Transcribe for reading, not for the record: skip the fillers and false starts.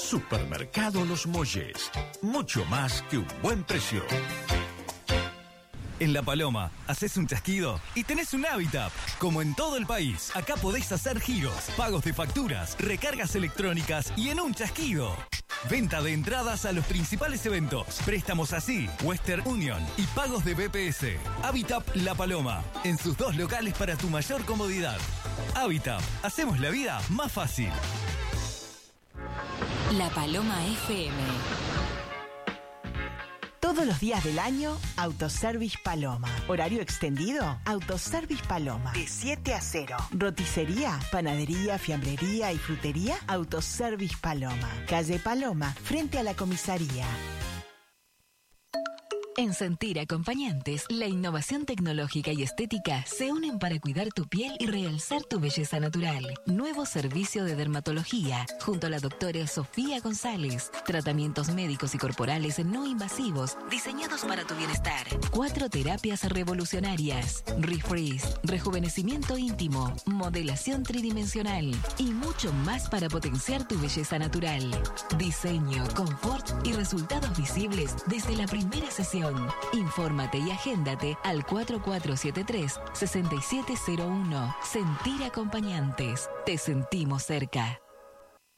Supermercado Los Molles. Mucho más que un buen precio. En La Paloma, haces un chasquido y tenés un Habitap. Como en todo el país, acá podés hacer giros, pagos de facturas, recargas electrónicas y en un chasquido. Venta de entradas a los principales eventos, préstamos así, Western Union y pagos de BPS. Habitap La Paloma, en sus 2 locales para tu mayor comodidad. Habitap, hacemos la vida más fácil. La Paloma FM. Todos los días del año, Autoservice Paloma. Horario extendido, Autoservice Paloma. De 7 a 0. Roticería, panadería, fiambrería y frutería, Autoservice Paloma. Calle Paloma, frente a la comisaría. En Sentir Acompañantes, la innovación tecnológica y estética se unen para cuidar tu piel y realzar tu belleza natural. Nuevo servicio de dermatología, junto a la doctora Sofía González. Tratamientos médicos y corporales no invasivos, diseñados para tu bienestar. 4 terapias revolucionarias. Refreeze, rejuvenecimiento íntimo, modelación tridimensional y mucho más para potenciar tu belleza natural. Diseño, confort y resultados visibles desde la primera sesión. Infórmate y agéndate al 4473-6701. Sentir Acompañantes. Te sentimos cerca.